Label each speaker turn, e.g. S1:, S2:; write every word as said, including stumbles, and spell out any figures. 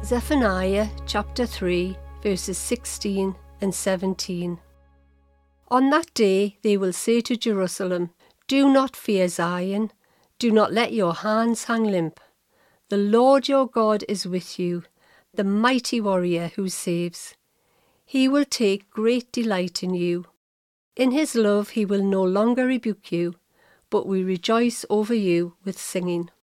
S1: Zephaniah chapter three, verses sixteen and seventeen. On that day they will say to Jerusalem, "Do not fear, Zion. Do not let your hands hang limp. The Lord your God is with you, the mighty warrior who saves. He will take great delight in you. In his love he will no longer rebuke you, but will rejoice over you with singing."